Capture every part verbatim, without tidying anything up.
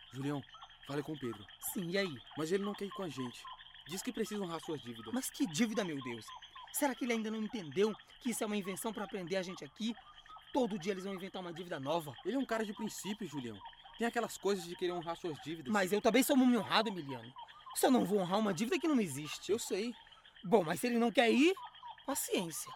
Julião, fale com o Pedro. Sim, e aí? Mas ele não quer ir com a gente. Diz que precisa honrar suas dívidas. Mas que dívida, meu Deus? Será que ele ainda não entendeu que isso é uma invenção pra prender a gente aqui? Todo dia eles vão inventar uma dívida nova. Ele é um cara de princípio, Julião. Tem aquelas coisas de querer honrar suas dívidas. Mas eu também sou muito honrado, Emiliano. Se eu não vou honrar uma dívida que não existe. Eu sei. Bom, mas se ele não quer ir, paciência.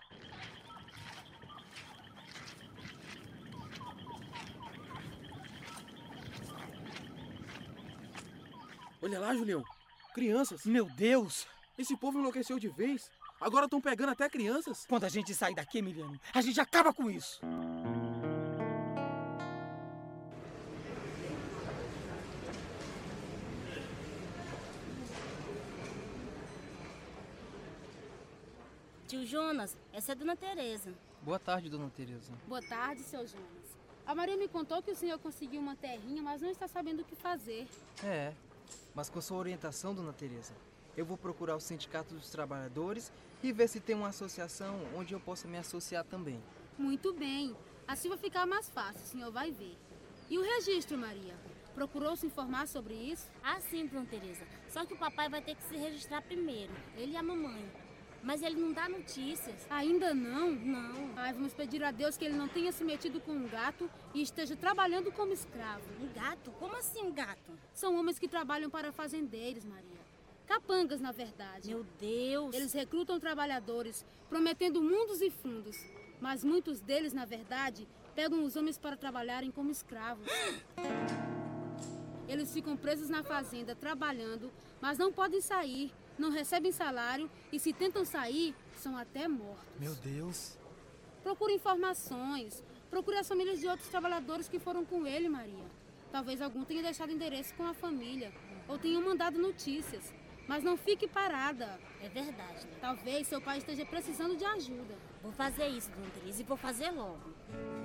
Olha lá, Julião. Crianças. Meu Deus! Esse povo enlouqueceu de vez. Agora estão pegando até crianças. Quando a gente sair daqui, Emiliano, a gente acaba com isso. Tio Jonas, essa é a Dona Tereza. Boa tarde, Dona Tereza. Boa tarde, seu Jonas. A Maria me contou que o senhor conseguiu uma terrinha, mas não está sabendo o que fazer. É, mas com a sua orientação, Dona Tereza, eu vou procurar o Sindicato dos Trabalhadores e ver se tem uma associação onde eu possa me associar também. Muito bem. Assim vai ficar mais fácil, o senhor vai ver. E o registro, Maria? Procurou se informar sobre isso? Ah, sim, Dona Tereza. Só que o papai vai ter que se registrar primeiro, ele e a mamãe. Mas ele não dá notícias. Ainda não? Não. Ai, vamos pedir a Deus que ele não tenha se metido com um gato e esteja trabalhando como escravo. Um gato? Como assim um gato? São homens que trabalham para fazendeiros, Maria. Capangas, na verdade. Meu Deus. Eles recrutam trabalhadores, prometendo mundos e fundos. Mas muitos deles, na verdade, pegam os homens para trabalharem como escravos. Eles ficam presos na fazenda, trabalhando, mas não podem sair, não recebem salário e se tentam sair, são até mortos. Meu Deus. Procure informações, procure as famílias de outros trabalhadores que foram com ele, Maria. Talvez algum tenha deixado endereço com a família, ou tenha mandado notícias. Mas não fique parada. É verdade, né? Talvez seu pai esteja precisando de ajuda. Vou fazer isso, Dona Teresa, e vou fazer logo.